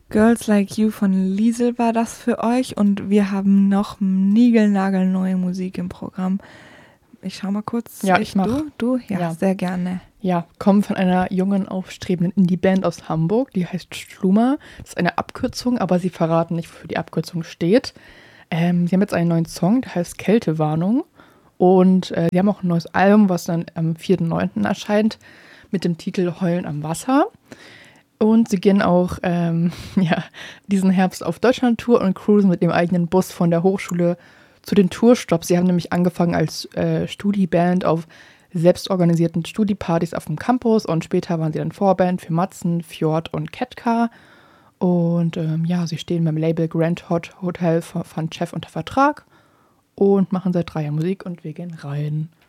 Girls Like You von Liesel war das für euch und wir haben noch niegelnagelneue Musik im Programm. Ich schau mal kurz. Ja, ich mach. Du? Ja, Ja. sehr gerne. Ja, kommen von einer jungen, aufstrebenden Indie-Band aus Hamburg, die heißt Schlummer. Das ist eine Abkürzung, aber sie verraten nicht, wofür die Abkürzung steht. Sie haben jetzt einen neuen Song, der heißt Kältewarnung. Und sie haben auch ein neues Album, was dann am 4.9. erscheint, mit dem Titel Heulen am Wasser. Und sie gehen auch diesen Herbst auf Deutschland-Tour und cruisen mit dem eigenen Bus von der Hochschule zu den Tourstops. Sie haben nämlich angefangen als Studiband auf selbstorganisierten Studiepartys auf dem Campus und später waren sie dann Vorband für Matzen, Fjord und Ketka. Und sie stehen beim Label Grand Hot Hotel von Chef unter Vertrag und machen seit 3 Jahren Musik und wir gehen rein.